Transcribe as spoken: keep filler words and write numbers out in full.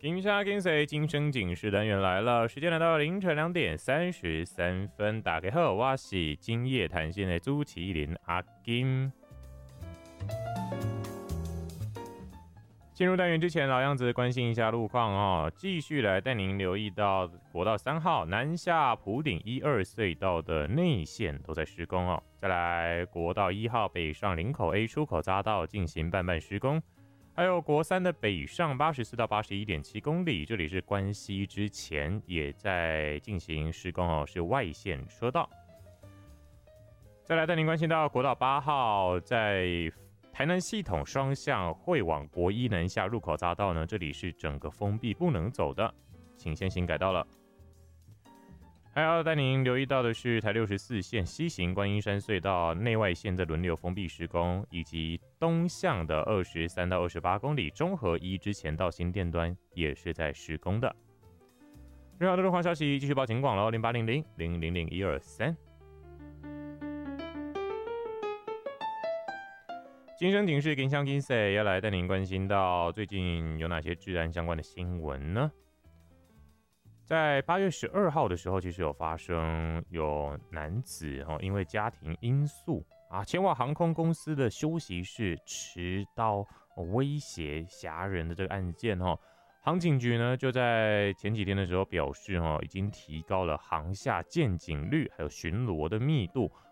金沙金水金声警示单元来了，时间来到凌晨两点三十三分。大家好，我是今夜谈线的朱麒麟阿金。进入单元之前，老样子关心一下路况哦，继续来带您留意到国道三号南下埔顶一二隧道的内线都在施工哦。再来国道一号北上林口 A 出口匝道进行半半施工。还有国三的北上八十四到八十一点七公里，这里是关西之前也在进行施工哦，是外线车道。再来带您关心到国道八号在台南系统双向会往国一南下入口匝道呢，这里是整个封闭不能走的，请先行改道了。还要带您留意到的是台六十四线西行观音山隧道内外线的轮流封闭施工，以及东向的二十三到二十八公里中和一之前到新店端也是在施工的。任何的路况消息继续报警广喽，零八零零零零零一二三。今生警示，金香金赛要来带您关心到最近有哪些治安相关的新闻呢？在八月十二号的时候，其实有发生有男子因为家庭因素啊，前往航空公司的休息室持刀威胁侠人的这个案件哦。航警局呢就在前几天的时候表示哦，已经提高了航下见警率还有巡逻的密度